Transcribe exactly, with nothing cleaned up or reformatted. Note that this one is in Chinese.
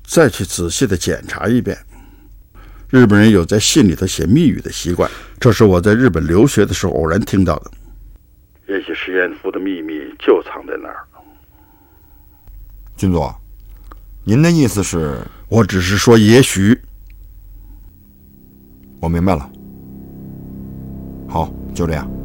再去仔细的检查一遍。日本人有在信里头写密语的习惯，这是我在日本留学的时候偶然听到的。也许实验服的秘密就藏在那儿。 军佐，您的意思是？ 我只是说也许。 我明白了。好，就这样。